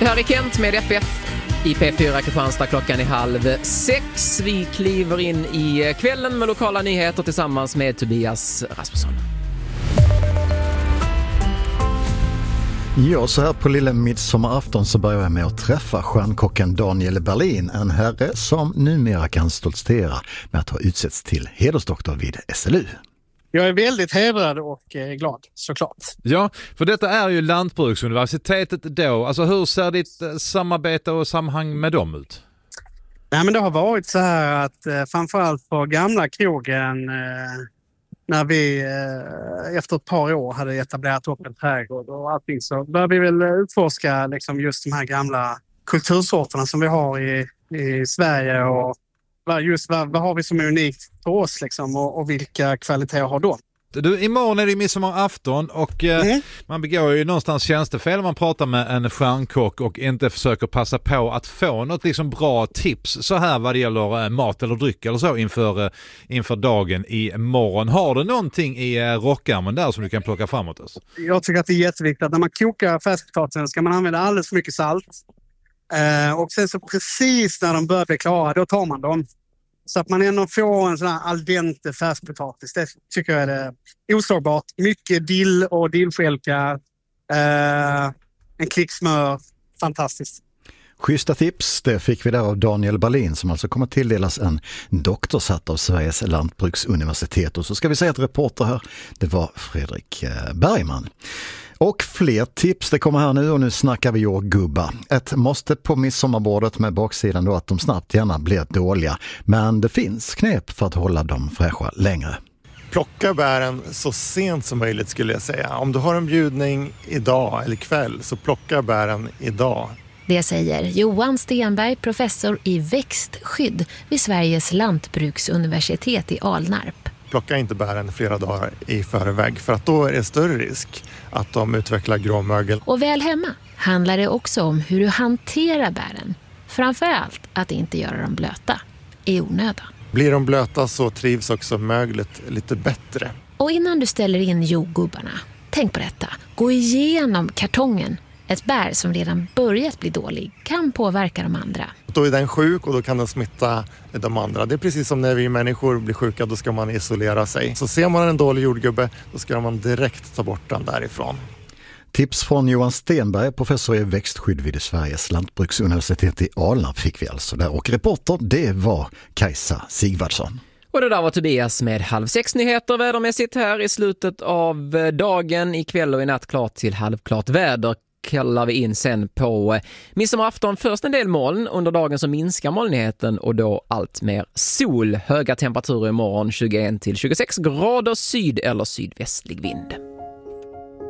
Det här är Kent med FF i P4 Kristianstad. Klockan är 5:30. Vi kliver in i kvällen med lokala nyheter tillsammans med Tobias Rasmusson. Ja, så här på lilla midsommarafton så börjar jag med att träffa stjärnkocken Daniel Berlin, en herre som numera kan stoltsera med att ha utsetts till hedersdoktor vid SLU. Jag är väldigt hedrad och glad, såklart. Ja, för detta är ju Lantbruksuniversitetet då. Alltså hur ser ditt samarbete och sammanhang med dem ut? Nej, men det har varit så här att framförallt på gamla krogen när vi efter ett par år hade etablerat upp en trädgård och allting, så började vi väl utforska liksom just de här gamla kultursorterna som vi har i Sverige och vad har vi som är unikt för oss liksom, och vilka kvaliteter har de? Du, imorgon är det midsommarafton och man begår ju någonstans tjänstefel om man pratar med en stjärnkock och inte försöker passa på att få något liksom bra tips så här vad det gäller mat eller dryck eller så inför dagen imorgon. Har du någonting i rockärmen där som du kan plocka framåt oss? Jag tycker att det är jätteviktigt att när man kokar färskpotatisen ska man använda alldeles för mycket salt. Och sen så precis när de börjar bli klara, då tar man dem. Så att man ändå får en sån här al dente färskpotatis. Det tycker jag är oslagbart. Mycket dill och dillskälka. En klick smör. Fantastiskt. Schyssta tips, det fick vi där av Daniel Berlin som alltså kommer tilldelas en doktorshatt av Sveriges lantbruksuniversitet. Och så ska vi säga att reporter här, det var Fredrik Bergman. Och fler tips, det kommer här nu och nu snackar vi jordgubbar. Ett måste på midsommarbordet med baksidan då att de snabbt gärna blir dåliga. Men det finns knep för att hålla dem fräscha längre. Plocka bären så sent som möjligt skulle jag säga. Om du har en bjudning idag eller kväll så plocka bären idag. Det säger Johan Stenberg, professor i växtskydd vid Sveriges lantbruksuniversitet i Alnarp. Plocka inte bären flera dagar i förväg för att då är det större risk att de utvecklar gråmögel. Och väl hemma handlar det också om hur du hanterar bären. Framförallt att inte göra dem blöta i onödan. Blir de blöta så trivs också möglet lite bättre. Och innan du ställer in jordgubbarna, tänk på detta. Gå igenom kartongen. Ett bär som redan börjat bli dålig kan påverka de andra. Då är den sjuk och då kan den smitta de andra. Det är precis som när vi människor blir sjuka, då ska man isolera sig. Så ser man en dålig jordgubbe, då ska man direkt ta bort den därifrån. Tips från Johan Stenberg, professor i växtskydd vid Sveriges lantbruksuniversitet i Alnarp fick vi alltså där. Och reporter, det var Kajsa Sigvardsson. Och det där var Tobias med 5:30 nyheter vädermässigt här i slutet av dagen. Ikväll och i natt klart till halvklart väder. Kallar vi in sen på midsommarafton. Först en del moln, under dagen så minskar molnigheten och då allt mer sol. Höga temperaturer imorgon 21 till 26 grader, syd- eller sydvästlig vind.